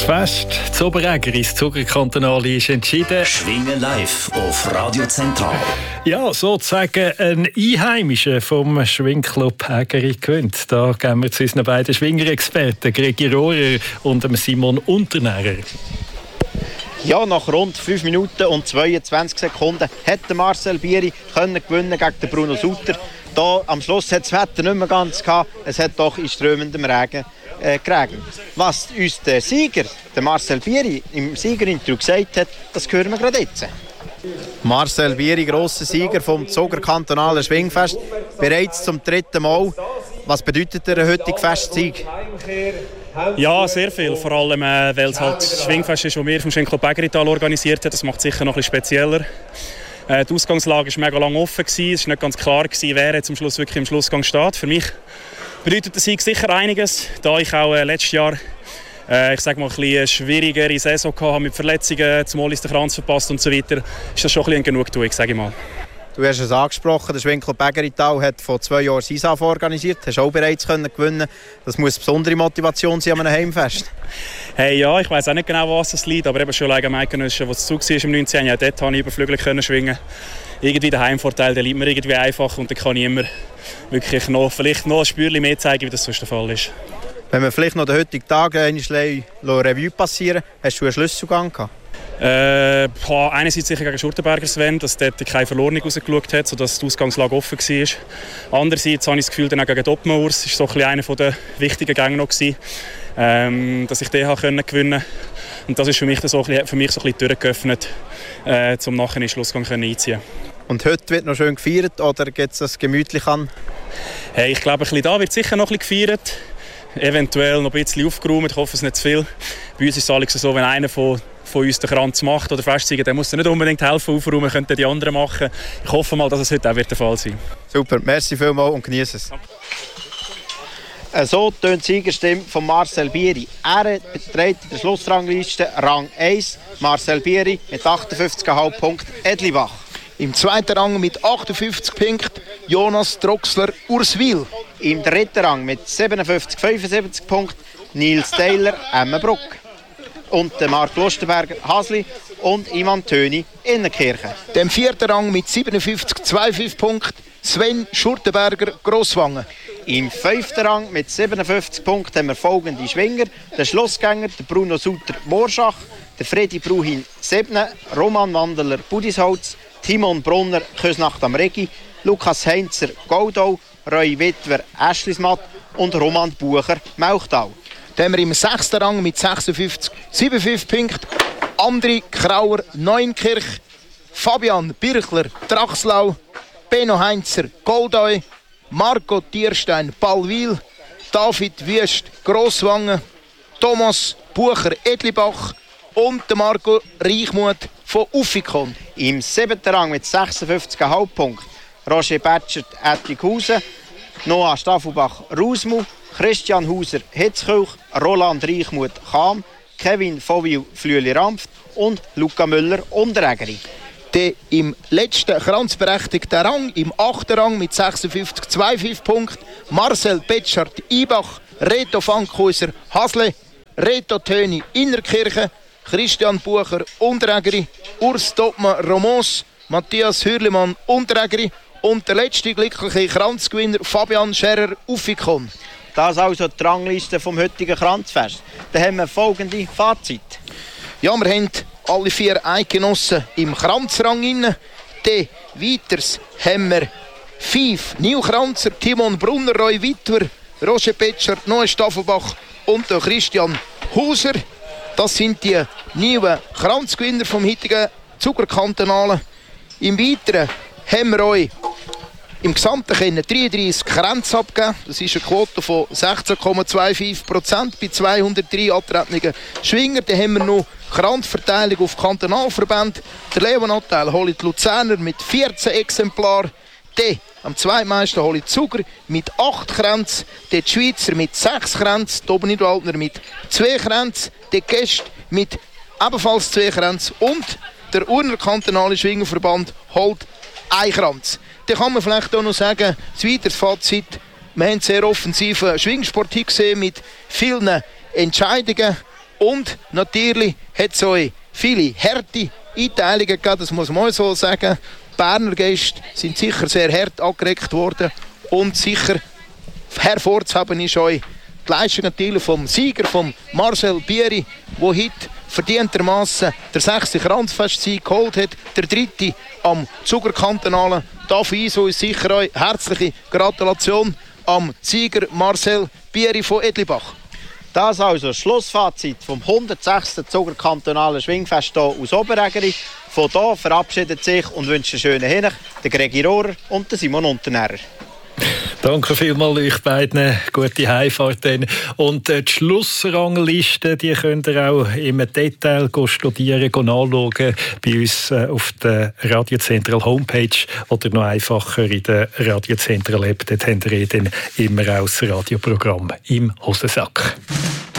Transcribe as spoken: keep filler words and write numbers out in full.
Das Fest zu Oberägeri, das Zugerkantonale, ist entschieden. Schwingen live auf Radio Zentral. Ja, sozusagen ein Einheimischer vom Schwingclub Ägeri gewinnt. Da gehen wir zu unseren beiden Schwingerexperten, Gregi Rohrer und Simon Unternährer. Ja, nach rund fünf Minuten und zweiundzwanzig Sekunden hätte Marcel Bieri können gewinnen gegen den Bruno Sutter. Da am Schluss hat das Wetter nicht mehr ganz gehabt. Es hat doch in strömendem Regen äh, geregnet. Was uns der Sieger, der Marcel Bieri, im Siegerinterview gesagt hat, das hören wir gerade jetzt. Marcel Bieri, grosser Sieger vom Zugerkantonalen Schwingfest, bereits zum dritten Mal. Was bedeutet der heutige Festsieg? Ja, sehr viel. Vor allem, äh, weil es halt das Schwingfest ist, das wir vom Schwingclub Ägerital organisiert haben. Das macht es sicher noch ein bisschen spezieller. Äh, die Ausgangslage war mega lang offen. Es war nicht ganz klar, wer jetzt am Schluss wirklich im Schlussgang steht. Für mich bedeutet der Sieg sicher einiges, da ich auch äh, letztes Jahr äh, ich sage mal, ein bisschen eine schwierigere Saison hatte, mit Verletzungen, zumal ist der Kranz verpasst und so weiter. Ist das schon ein bisschen Genugtuung, sage ich mal. Du hast es angesprochen, der Schwingclub Ägerital hat vor zwei Jahren das I S A F organisiert. Hast auch bereits können gewinnen. Das muss eine besondere Motivation sein an einem Heimfest. Hey, ja, ich weiss auch nicht genau, was es liegt, aber eben schon allein am Eidgenössischen, wo es zu war im neunzehn, ja, dort konnte ich über Flügel können schwingen. Irgendwie der Heimvorteil, der liegt mir irgendwie einfach und dann kann ich immer wirklich noch, vielleicht noch ein Spürchen mehr zeigen, wie das sonst der Fall ist. Wenn wir vielleicht noch den heutigen Tag eine Revue passieren, hast du einen Schlüsselgang gehabt? Äh, einerseits sicher gegen Schurtenberger Sven, dass dort keine Verlorung rausgeschaut hat, sodass die Ausgangslage offen war. Andererseits habe ich das Gefühl, dann auch gegen Doppmauers war so ein einer der wichtigen Gänge noch gewesen, ähm, dass ich den gewinnen konnte. Und das ist für mich so ein bisschen, für mich so ein bisschen die Tür geöffnet, äh, um nachher in den Schlussgang einziehen. Und heute wird noch schön gefeiert oder geht es das gemütlich an? Hey, ich glaube, ein bisschen da wird sicher noch ein bisschen gefeiert. Eventuell noch ein bisschen aufgeräumt, ich hoffe es nicht zu viel. Bei uns ist es so, wenn einer von, von uns den Kranz macht oder festzieht, dann muss er nicht unbedingt helfen aufräumen, könnten die anderen machen. Ich hoffe mal, dass es heute auch wird der Fall sein wird. Super, merci vielmals und genieße es. So tönt die Siegerstimme von Marcel Bieri. Er beträgt in der Schlussrangliste Rang eins, Marcel Bieri mit achtundfünfzig Komma fünf Punkten, Edlibach. Im zweiten Rang mit achtundfünfzig Punkten Jonas Troxler, Urswil. Im dritten Rang mit siebenundfünfzig Komma fünfundsiebzig Punkten Nils Taylor, Emmenbruck. Und der Marc Lustenberger, Hasli und Ivan Töni, Innerkirchen. Im vierten Rang mit siebenundfünfzig Komma fünfundzweißig Punkten Sven Schurtenberger, Grosswangen. Im fünften Rang mit siebenundfünfzig Punkten haben wir folgende Schwinger. Der Schlussgänger, der Bruno Sutter, Morschach, der Fredi Bruhin, Sebne, Roman Wandeler, Budisholz, Timon Brunner, Kösnacht am Regi, Lukas Heinzer, Goldau, Roy Wittwer, Eschlismatt und Roman Bucher, Mauchtal. Dann haben wir im sechsten Rang mit sechsundfünfzig Komma fünfundsiebzig Punkten Andri Krauer, Neunkirch, Fabian Birchler, Trachslau, Benno Heinzer, Goldau, Marco Tierstein, Ballwil, David Wüst, Grosswangen, Thomas Bucher, Edlibach und Marco Reichmuth von Uffikon. Im siebten Rang mit sechsundfünfzig Komma fünf Punkten Roger Batschert, Ettighausen, Noah Staffelbach, Rausmu, Christian Hauser, Hitzkirch, Roland Reichmuth, Cham, Kevin Fovil, Flüeli-Rampft und Luca Müller, Unterägeri. Der im letzten kranzberechtigten Rang, im achten Rang mit sechsundfünfzig Komma fünfundzweißig Punkten Marcel Betschart, Ibach, Reto Fankhäuser, Hasle, Reto Töni, Innerkirchen, Christian Bucher, Unterägeri, Urs Doppmann, Romans, Matthias Hürlimann, Unterägeri und der letzte glückliche Kranzgewinner Fabian Scherer, Uffikon. Das ist also die Rangliste vom heutigen Kranzfest. Dann haben wir folgende Fazit. Ja, wir haben alle vier Eidgenossen im Kranzrang inne. Dann weiters haben wir fünf Neukranzer, Timon Brunner, Roy Wittwer, Roger Petscher, Noe Staffelbach und Christian Hauser. Das sind die neuen Kranzgewinner vom heutigen Zugerkantonalen. Im Weiteren haben wir euch im Gesamten dreiunddreißig Kränze abgeben. Das ist eine Quote von sechzehn Komma fünfundzwanzig Prozent bei zweihundertdrei antretenden Schwingern. Dann haben wir noch Kranzverteilung auf Kantonalverbände. Der Leonanteil holt Luzerner mit vierzehn Exemplaren. Dann am zweitmeisten holt Zuger mit acht Kränzen. Der Schweizer mit sechs Kränzen. Die Obernidwaldner mit zwei Kränzen. Der Gäste mit ebenfalls zwei Kränzen. Und der Urner kantonale Schwingerverband holt ein Kranz. Dann kann man vielleicht auch noch sagen, das weiteres Fazit, wir haben einen sehr offensiven Schwingsport gesehen mit vielen Entscheidungen. Und natürlich hat es euch viele harte Einteilungen gegeben, das muss man so sagen. Die Berner Gäste sind sicher sehr hart angeregt worden und sicher hervorzuheben ist euch die Leistung natürlich vom Sieger, vom Marcel Bieri, der heute verdientermassen der sechste Kranzfestsieg geholt hat, der dritte am Zugerkantonalen. Dafür ist uns sicher euch herzliche Gratulation am Sieger Marcel Bieri von Edlibach. Das also das Schlussfazit vom hundertsechsten Zugerkantonalen Schwingfest hier aus Oberägeri. Von hier verabschiedet sich und wünscht einen schönen Hinech der Gregi Rohrer und der Simon Unternährer. Danke vielmals euch beiden, gute Heimfahrt. Und die Schlussrangliste, die könnt ihr auch im Detail studieren, nachschauen bei uns auf der Radio Central Homepage oder noch einfacher in der Radio Central App. Dort habt ihr dann immer auch das Radioprogramm im Hosensack.